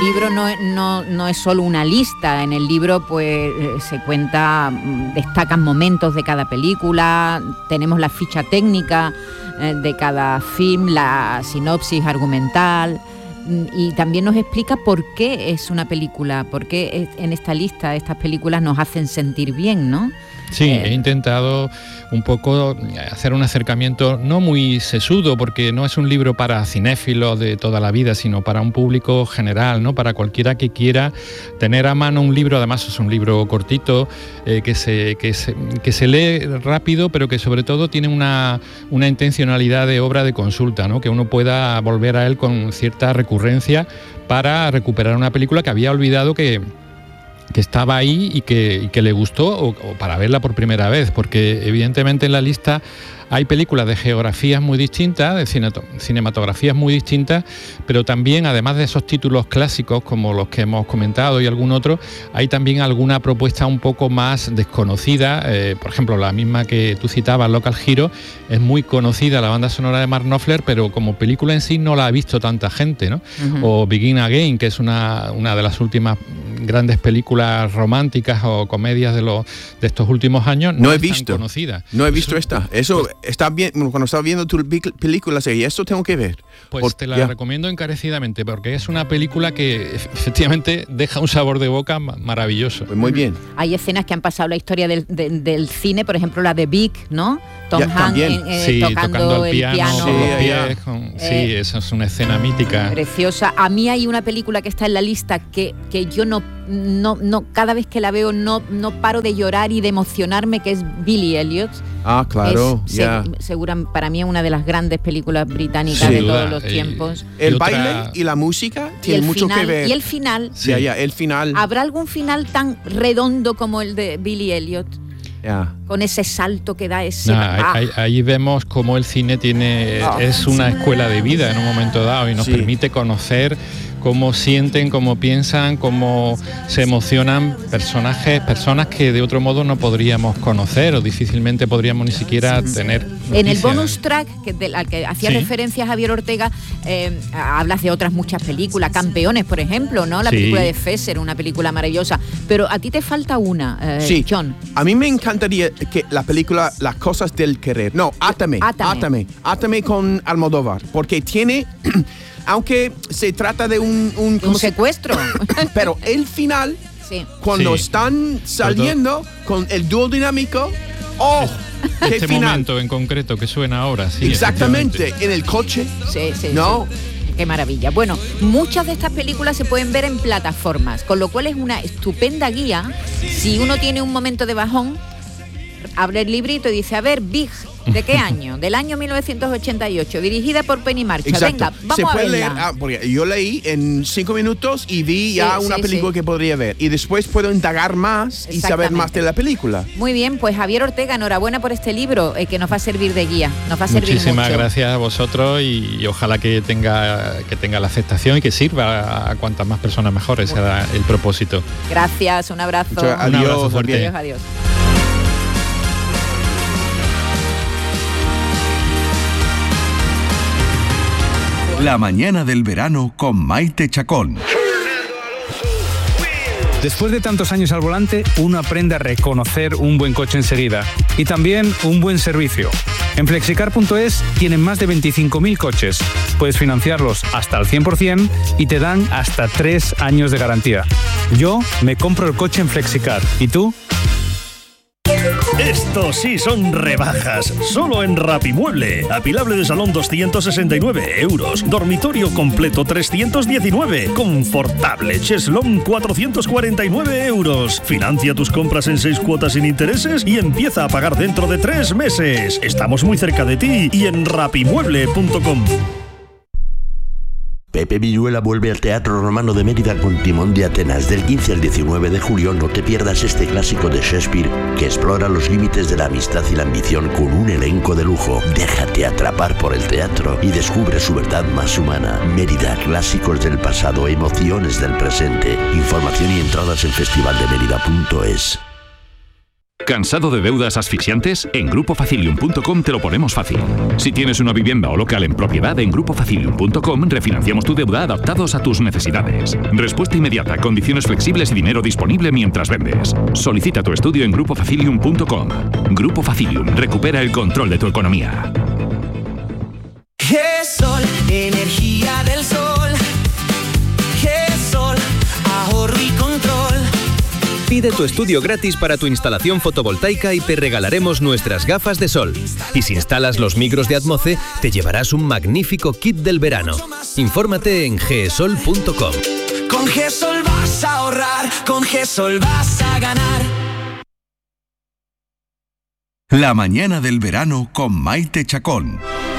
libro no es solo una lista. En el libro pues se cuenta, destacan momentos de cada película, tenemos la ficha técnica de cada film, la sinopsis argumental, y también nos explica por qué es una película, por qué en esta lista estas películas nos hacen sentir bien, ¿no? Sí, he intentado un poco hacer un acercamiento no muy sesudo, porque no es un libro para cinéfilos de toda la vida, sino para un público general, ¿no? Para cualquiera que quiera tener a mano un libro. Además es un libro cortito, que se lee rápido, pero que sobre todo tiene una intencionalidad de obra de consulta, ¿no? Que uno pueda volver a él con cierta recurrencia para recuperar una película que había olvidado que estaba ahí y que le gustó, o para verla por primera vez, porque evidentemente en la lista hay películas de geografías muy distintas, de cinematografías muy distintas, pero también, además de esos títulos clásicos como los que hemos comentado y algún otro, hay también alguna propuesta un poco más desconocida. Por ejemplo, la misma que tú citabas, Local Hero, es muy conocida la banda sonora de Mark Knopfler, pero como película en sí no la ha visto tanta gente, ¿no? Uh-huh. O Begin Again, que es una de las últimas grandes películas románticas o comedias de estos últimos años. No he visto. Tan conocida. No he visto esta. Eso está bien. Cuando estaba viendo tu película, y esto tengo que ver. Pues te la recomiendo encarecidamente, porque es una película que efectivamente deja un sabor de boca maravilloso. Pues muy bien. Hay escenas que han pasado la historia del cine, por ejemplo la de Big, ¿no? Tom Hanks tocando el piano con los pies. Sí, esa es una escena mítica. Preciosa. A mí hay una película que está en la lista que yo no cada vez que la veo no paro de llorar y de emocionarme, que es Billy Elliot. Ah, claro, segura, para mí es una de las grandes películas británicas de todos los tiempos. El baile y la música tienen mucho que ver. Y el final. Sí. El final. ¿Habrá algún final tan redondo como el de Billy Elliot? Con ese salto que da ese... Ahí vemos cómo el cine es una escuela de vida en un momento dado, y nos permite conocer cómo sienten, cómo piensan, cómo se emocionan personas que de otro modo no podríamos conocer, o difícilmente podríamos ni siquiera tener noticia. En el bonus track, al que hacía referencia Javier Ortega, hablas de otras muchas películas, Campeones, por ejemplo, ¿no? La película de Fesser, una película maravillosa. Pero a ti te falta una, John. A mí me encantaría que la película Las cosas del querer. No, Átame con Almodóvar, porque tiene... Aunque se trata de un secuestro. Pero el final, cuando están saliendo con el dúo dinámico, ¡qué este final! Momento en concreto que suena ahora, sí. Exactamente, en el coche. ¿No? Sí. Qué maravilla. Bueno, muchas de estas películas se pueden ver en plataformas, con lo cual es una estupenda guía. Si uno tiene un momento de bajón, abre el librito y dice, a ver, Big, ¿de qué año? Del año 1988, dirigida por Penny Marshall. Exacto. Venga, vamos a verla. Leer, porque yo leí en 5 minutos y vi una película que podría ver. Y después puedo indagar más y saber más de la película. Muy bien, pues Javier Ortega, enhorabuena por este libro, que nos va a servir de guía. Nos va a servir Muchísimas mucho. Gracias a vosotros, y ojalá que tenga la aceptación y que sirva a cuantas más personas mejor. Ese era el propósito. Gracias, un abrazo. Adiós, un abrazo fuerte. Adiós. La mañana del verano con Maite Chacón. Después de tantos años al volante, uno aprende a reconocer un buen coche enseguida y también un buen servicio. En Flexicar.es tienen más de 25.000 coches. Puedes financiarlos hasta el 100% y te dan hasta 3 años de garantía. Yo me compro el coche en Flexicar. ¿Y tú? Estos sí son rebajas, solo en Rapimueble. Apilable de salón 269 euros, dormitorio completo 319, confortable cheslón 449 euros. Financia tus compras en 6 cuotas sin intereses y empieza a pagar dentro de 3 meses. Estamos muy cerca de ti y en rapimueble.com. Pepe Villuela vuelve al Teatro Romano de Mérida con Timón de Atenas. Del 15 al 19 de julio no te pierdas este clásico de Shakespeare que explora los límites de la amistad y la ambición con un elenco de lujo. Déjate atrapar por el teatro y descubre su verdad más humana. Mérida, clásicos del pasado, emociones del presente. Información y entradas en festivaldemerida.es. ¿Cansado de deudas asfixiantes? En grupofacilium.com te lo ponemos fácil. Si tienes una vivienda o local en propiedad, en grupofacilium.com refinanciamos tu deuda adaptados a tus necesidades. Respuesta inmediata, condiciones flexibles y dinero disponible mientras vendes. Solicita tu estudio en grupofacilium.com. Grupo Facilium, recupera el control de tu economía. GESOL, energía del sol. GESOL, ahorro y control. Pide tu estudio gratis para tu instalación fotovoltaica y te regalaremos nuestras gafas de sol. Y si instalas los micros de Atmoce, te llevarás un magnífico kit del verano. Infórmate en gesol.com. Con GESOL vas a ahorrar, con GESOL vas a ganar. La mañana del verano con Maite Chacón.